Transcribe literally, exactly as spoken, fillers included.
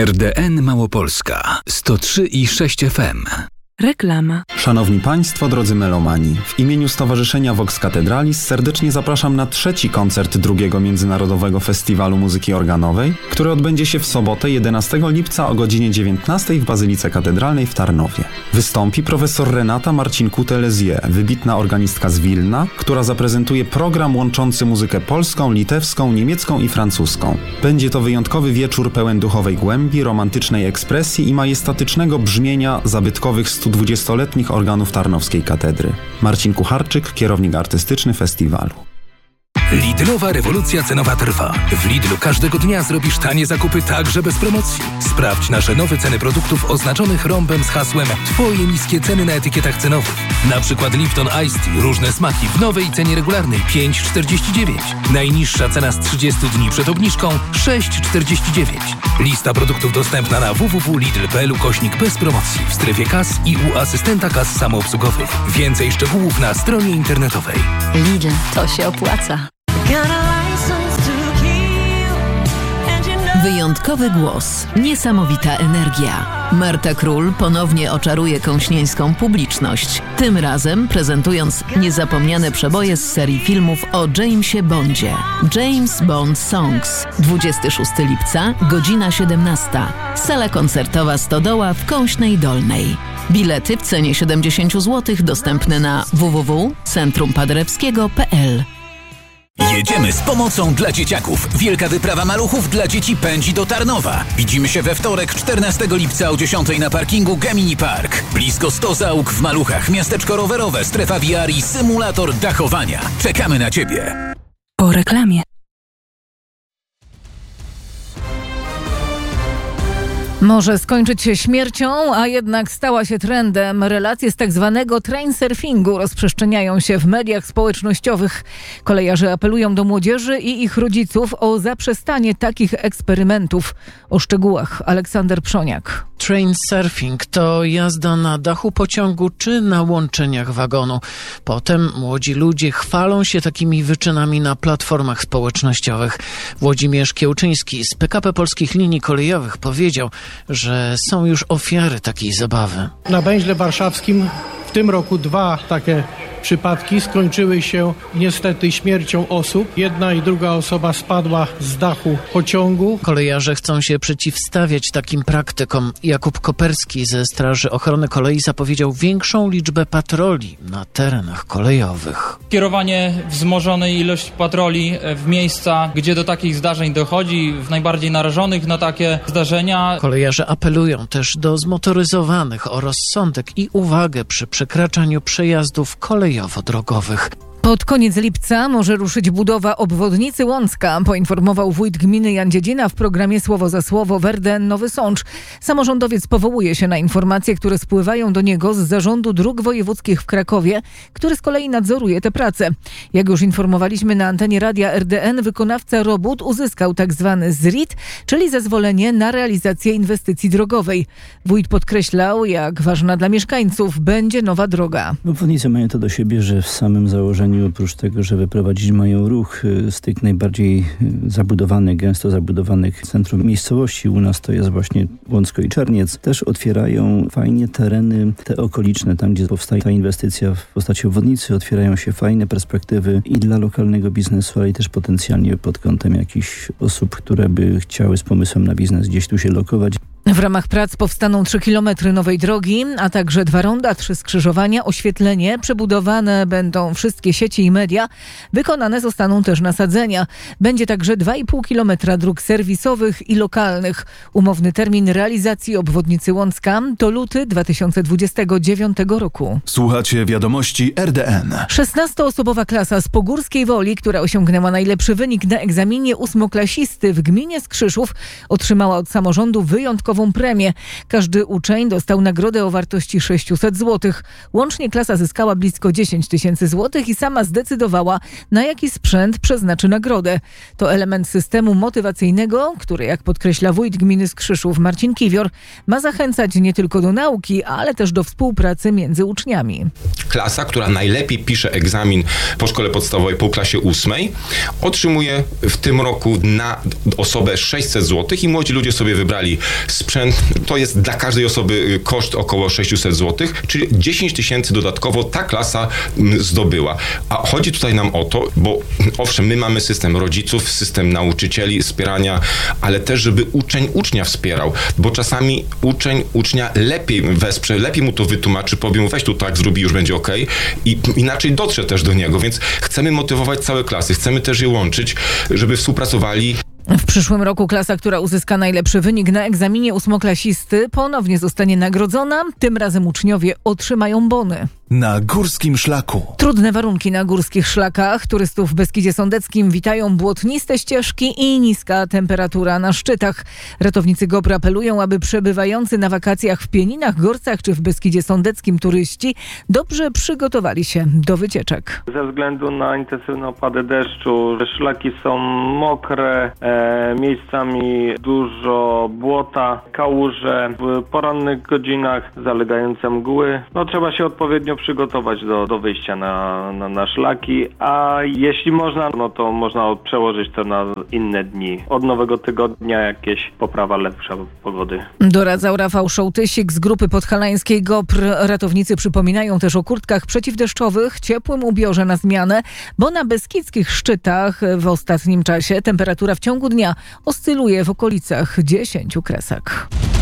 R D N Małopolska sto trzy i sześć F M. Reklama. Szanowni Państwo, drodzy melomani, w imieniu Stowarzyszenia Vox Cathedralis serdecznie zapraszam na trzeci koncert drugiego Międzynarodowego Festiwalu Muzyki Organowej, który odbędzie się w sobotę jedenastego lipca o godzinie dziewiętnastej w Bazylice Katedralnej w Tarnowie. Wystąpi profesor Renata Marcinkute-Lezier, wybitna organistka z Wilna, która zaprezentuje program łączący muzykę polską, litewską, niemiecką i francuską. Będzie to wyjątkowy wieczór pełen duchowej głębi, romantycznej ekspresji i majestatycznego brzmienia zabytkowych stu dwudziestoletnich organów Tarnowskiej Katedry. Marcin Kucharczyk, kierownik artystyczny festiwalu. Lidlowa rewolucja cenowa trwa. W Lidlu każdego dnia zrobisz tanie zakupy także bez promocji. Sprawdź nasze nowe ceny produktów oznaczonych rąbem z hasłem Twoje niskie ceny na etykietach cenowych. Na przykład Lipton Iced Tea, różne smaki w nowej cenie regularnej pięć czterdzieści dziewięć. Najniższa cena z trzydziestu dni przed obniżką sześć czterdzieści dziewięć. Lista produktów dostępna na w w w kropka lidl kropka p l ukośnik bez promocji w strefie kas i u asystenta kas samoobsługowych. Więcej szczegółów na stronie internetowej. Lidl, to się opłaca. Wyjątkowy głos, niesamowita energia. Marta Król ponownie oczaruje kąśnieńską publiczność. Tym razem prezentując niezapomniane przeboje z serii filmów o Jamesie Bondzie. James Bond Songs. dwudziestego szóstego lipca, godzina siedemnasta. Sala koncertowa Stodoła w Kąśnej Dolnej. Bilety w cenie siedemdziesiąt złotych dostępne na w w w kropka centrum paderewskiego kropka p l. Jedziemy z pomocą dla dzieciaków. Wielka wyprawa maluchów dla dzieci pędzi do Tarnowa. Widzimy się we wtorek, czternastego lipca o dziesiątej na parkingu Gemini Park. Blisko sto załóg w maluchach, miasteczko rowerowe, strefa V R i symulator dachowania. Czekamy na Ciebie. Po reklamie. Może skończyć się śmiercią, a jednak stała się trendem. Relacje z tak zwanego trainsurfingu rozprzestrzeniają się w mediach społecznościowych. Kolejarze apelują do młodzieży i ich rodziców o zaprzestanie takich eksperymentów. O szczegółach Aleksander Przoniak. Trainsurfing to jazda na dachu pociągu czy na łączeniach wagonu. Potem młodzi ludzie chwalą się takimi wyczynami na platformach społecznościowych. Włodzimierz Kiełczyński z P K P Polskich Linii Kolejowych powiedział, że są już ofiary takiej zabawy. Na węźle warszawskim w tym roku dwa takie przypadki skończyły się niestety śmiercią osób. Jedna i druga osoba spadła z dachu pociągu. Kolejarze chcą się przeciwstawiać takim praktykom. Jakub Koperski ze Straży Ochrony Kolei zapowiedział większą liczbę patroli na terenach kolejowych. Kierowanie wzmożonej ilości patroli w miejsca, gdzie do takich zdarzeń dochodzi, w najbardziej narażonych na takie zdarzenia. Kolejarze apelują też do zmotoryzowanych o rozsądek i uwagę przy przekraczaniu przejazdów kolejowo-drogowych. Pod koniec lipca może ruszyć budowa obwodnicy Łącka, poinformował wójt gminy Jan Dziedzina w programie Słowo za Słowo w R D N Nowy Sącz. Samorządowiec powołuje się na informacje, które spływają do niego z Zarządu Dróg Wojewódzkich w Krakowie, który z kolei nadzoruje te prace. Jak już informowaliśmy na antenie radia R D N, wykonawca robót uzyskał tzw. Z R I T, czyli zezwolenie na realizację inwestycji drogowej. Wójt podkreślał, jak ważna dla mieszkańców będzie nowa droga. Obwodnice mają to do siebie, że w samym założeniu oprócz tego, że wyprowadzić mają ruch z tych najbardziej zabudowanych, gęsto zabudowanych centrum miejscowości, u nas to jest właśnie Łącko i Czerniec, też otwierają fajnie tereny te okoliczne, tam gdzie powstaje ta inwestycja w postaci obwodnicy, otwierają się fajne perspektywy i dla lokalnego biznesu, ale i też potencjalnie pod kątem jakichś osób, które by chciały z pomysłem na biznes gdzieś tu się lokować. W ramach prac powstaną trzy kilometry nowej drogi, a także dwa ronda, trzy skrzyżowania, oświetlenie. Przebudowane będą wszystkie sieci i media. Wykonane zostaną też nasadzenia. Będzie także dwa i pół kilometra dróg serwisowych i lokalnych. Umowny termin realizacji obwodnicy Łącka to luty dwa tysiące dwudziestego dziewiątego roku. Słuchacie wiadomości R D N. szesnastoosobowa klasa z Pogórskiej Woli, która osiągnęła najlepszy wynik na egzaminie ósmoklasisty w gminie Skrzyszów, otrzymała od samorządu wyjątkowy dodatkową premię. Każdy uczeń dostał nagrodę o wartości sześćset złotych. Łącznie klasa zyskała blisko dziesięć tysięcy złotych i sama zdecydowała, na jaki sprzęt przeznaczy nagrodę. To element systemu motywacyjnego, który, jak podkreśla wójt gminy Skrzyszów Marcin Kiwior, ma zachęcać nie tylko do nauki, ale też do współpracy między uczniami. Klasa, która najlepiej pisze egzamin po szkole podstawowej, po klasie ósmej, otrzymuje w tym roku na osobę sześćset złotych i młodzi ludzie sobie wybrali sprzęt. To jest dla każdej osoby koszt około sześćset złotych, czyli dziesięć tysięcy dodatkowo ta klasa zdobyła. A chodzi tutaj nam o to, bo owszem, my mamy system rodziców, system nauczycieli, wspierania, ale też, żeby uczeń ucznia wspierał, bo czasami uczeń ucznia lepiej wesprze, lepiej mu to wytłumaczy, powie mu weź tu tak, zrób i już będzie okej, i inaczej dotrze też do niego, więc chcemy motywować całe klasy, chcemy też je łączyć, żeby współpracowali. W przyszłym roku klasa, która uzyska najlepszy wynik na egzaminie ósmoklasisty, ponownie zostanie nagrodzona. Tym razem uczniowie otrzymają bony. Na górskim szlaku. Trudne warunki na górskich szlakach. Turystów w Beskidzie Sądeckim witają błotniste ścieżki i niska temperatura na szczytach. Ratownicy G O P R apelują, aby przebywający na wakacjach w Pieninach, Gorcach czy w Beskidzie Sądeckim turyści dobrze przygotowali się do wycieczek. Ze względu na intensywne opady deszczu szlaki są mokre, e, miejscami dużo błota, kałuże, w porannych godzinach zalegające mgły. No trzeba się odpowiednio przygotować do, do wyjścia na, na, na szlaki, a jeśli można, no to można przełożyć to na inne dni. Od nowego tygodnia jakieś poprawa lepsza pogody. Doradzał Rafał Szołtysik z grupy podhalańskiej G O P R. Ratownicy przypominają też o kurtkach przeciwdeszczowych, ciepłym ubiorze na zmianę, bo na beskidzkich szczytach w ostatnim czasie temperatura w ciągu dnia oscyluje w okolicach dziesięciu kresek.